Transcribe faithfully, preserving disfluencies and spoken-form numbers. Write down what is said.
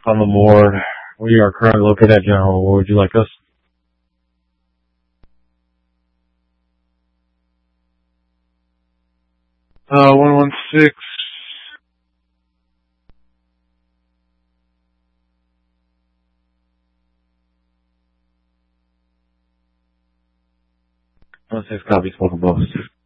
on the board. We are currently located at General. Where would you like us? Uh, one one six. One six copies, welcome both.